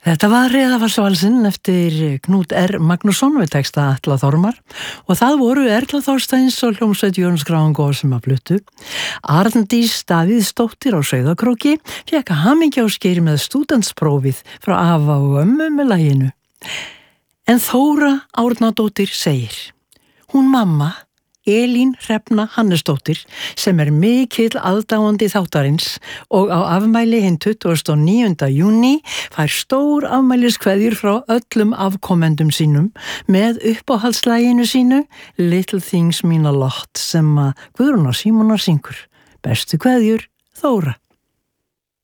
Þetta var Reðafarsvalsinn eftir Knút R. Magnússon við texta Atla Þormar og það voru Erla Þorsteins og hljómsveit Jörns Grángó sem að fluttu. Arndís Davíðsdóttir á Sauðárkróki fékk hamingjuóskir með stúdentsprófið frá afa og ömmu með laginu. En Þóra Árnadóttir segir: Hún mamma, Elín Hrefna Hannesdóttir, sem mikill aðdáandi þáttarins og á afmæli hinn 29. júní fær stór afmæliskveðjur frá öllum afkomendum sínum með uppáhaldslæginu sínu Little Things Mean a Lot sem að Guðrún Símonar syngur. Bestu kveðjur, Þóra.